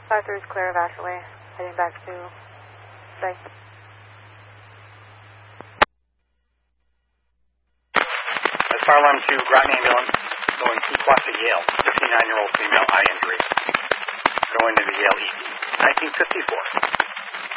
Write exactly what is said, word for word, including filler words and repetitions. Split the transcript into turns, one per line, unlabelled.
five three is clear of Ashley, heading back to Bay.
That's fire alarm two, Groton ambulance, going two o'clock to Yale, fifty-nine-year-old female, eye injury. Going to the Yale E D, nineteen fifty-four.